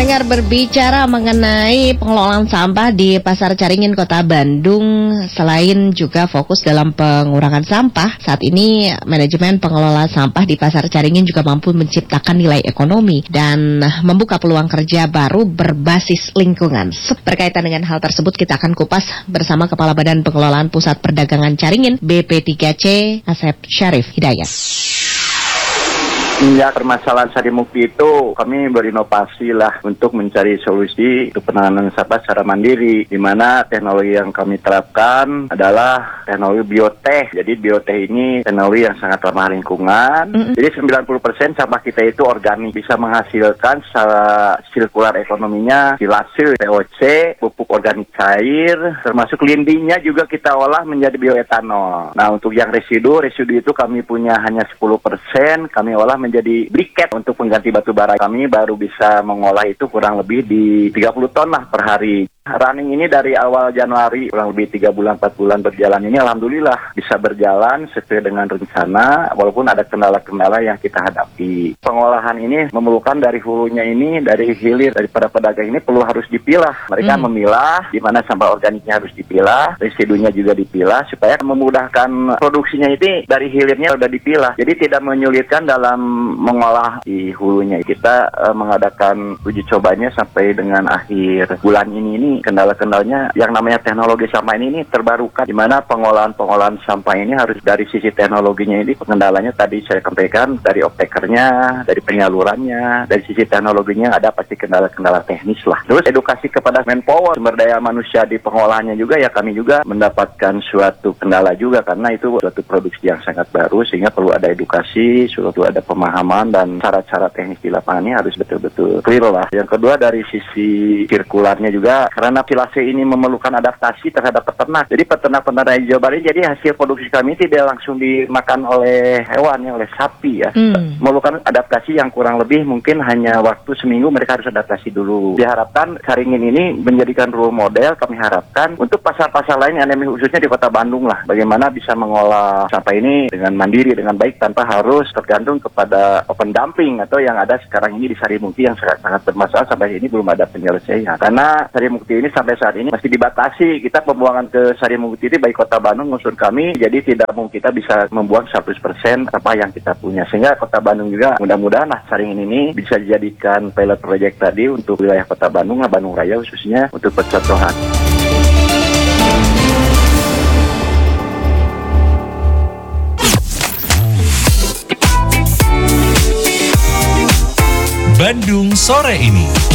Pendengar, berbicara mengenai pengelolaan sampah di Pasar Caringin, Kota Bandung, selain juga fokus dalam pengurangan sampah, saat ini manajemen pengelola sampah di Pasar Caringin juga mampu menciptakan nilai ekonomi dan membuka peluang kerja baru berbasis lingkungan. Berkaitan dengan hal tersebut, kita akan kupas bersama Kepala Badan Pengelolaan Pusat Perdagangan Caringin, BP3C, Asep Syarif Hidayat. Ya, permasalahan Sarimukti itu kami berinovasi lah untuk mencari solusi untuk penanganan sampah secara mandiri, di mana teknologi yang kami terapkan adalah teknologi bioteh. Jadi bioteh ini teknologi yang sangat ramah lingkungan. Jadi 90% sampah kita itu organik, bisa menghasilkan secara sirkular ekonominya silase, VOC, pupuk organik cair, termasuk lindinya juga kita olah menjadi bioetanol. Nah, untuk yang residu itu kami punya hanya 10%, kami olah menjadi briket untuk pengganti batu bara. Kami baru bisa mengolah itu kurang lebih di 30 ton lah per hari. Running ini dari awal Januari, kurang lebih 3 bulan, 4 bulan berjalan ini, alhamdulillah bisa berjalan sesuai dengan rencana, walaupun ada kendala-kendala yang kita hadapi. Pengolahan ini memerlukan dari hulunya ini, dari hilir, daripada pedagang ini perlu harus dipilah. Mereka memilah, di mana sampah organiknya harus dipilah, residunya juga dipilah, supaya memudahkan produksinya ini dari hilirnya sudah dipilah. Jadi tidak menyulitkan dalam mengolah di hulunya. Kita mengadakan uji cobanya sampai dengan akhir bulan ini kendala-kendalanya yang namanya teknologi sampah ini terbarukan, di mana pengolahan sampah ini harus dari sisi teknologinya ini kendalanya tadi saya sampaikan dari optekernya, dari penyalurannya, dari sisi teknologinya ada pasti kendala-kendala teknis lah. Terus edukasi kepada manpower, sumber daya manusia di pengolahannya juga ya kami juga mendapatkan suatu kendala juga karena itu suatu produksi yang sangat baru sehingga perlu ada edukasi, perlu ada pemahaman dan cara-cara teknis di lapangannya harus betul-betul clear lah. Yang kedua dari sisi sirkularnya juga karena silase ini memerlukan adaptasi terhadap peternak. Jadi peternak-peternak di Jawa Barat, jadi hasil produksi kami tidak langsung dimakan oleh hewan, ya, oleh sapi ya. Memerlukan adaptasi yang kurang lebih mungkin hanya waktu seminggu mereka harus adaptasi dulu. Diharapkan Caringin ini menjadikan role model, kami harapkan untuk pasar-pasar lain, khususnya di Kota Bandung lah. Bagaimana bisa mengolah sampah ini dengan mandiri, dengan baik tanpa harus tergantung kepada open dumping atau yang ada sekarang ini di Sarimukti yang sangat bermasalah sampai ini belum ada penyelesaian. Karena Sarimukti ini sampai saat ini masih dibatasi. Kita pembuangan ke Sarimukti ini baik Kota Bandung unsur kami, jadi tidak mungkin kita bisa membuang 100% apa yang kita punya. Sehingga Kota Bandung juga mudah-mudahan Caringin ini bisa dijadikan pilot project tadi untuk wilayah Kota Bandung, Bandung Raya khususnya untuk percontohan. Bandung sore ini.